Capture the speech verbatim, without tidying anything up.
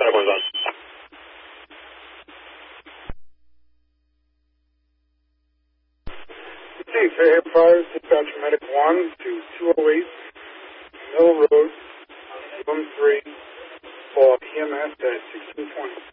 That one's on. Hey, Fairhaven Fire, Dispatcher Medic one to two oh eight Mill Road, room three, for E M S at sixteen twenty.